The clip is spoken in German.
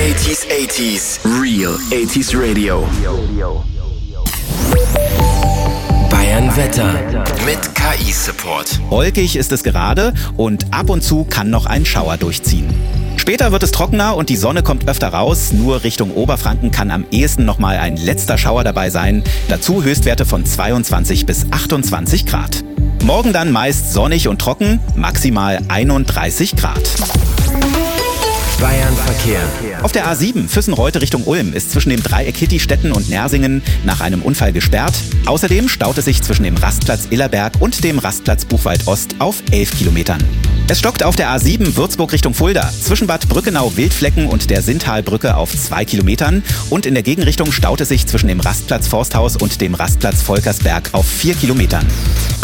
80s, Real 80s Radio. Bayern Wetter mit KI-Support. Wolkig ist es gerade und ab und zu kann noch ein Schauer durchziehen. Später wird es trockener und die Sonne kommt öfter raus. Nur Richtung Oberfranken kann am ehesten nochmal ein letzter Schauer dabei sein. Dazu Höchstwerte von 22 bis 28 Grad. Morgen dann meist sonnig und trocken, maximal 31 Grad. Bayern Verkehr. Auf der A7 Füssen-Reute Richtung Ulm ist zwischen dem Dreieck Hittistetten und Nersingen nach einem Unfall gesperrt. Außerdem staut es sich zwischen dem Rastplatz Illerberg und dem Rastplatz Buchwald Ost auf 11 Kilometern. Es stockt auf der A7 Würzburg Richtung Fulda zwischen Bad Brückenau-Wildflecken und der Sinntalbrücke auf 2 Kilometern und in der Gegenrichtung staut es sich zwischen dem Rastplatz Forsthaus und dem Rastplatz Volkersberg auf 4 Kilometern.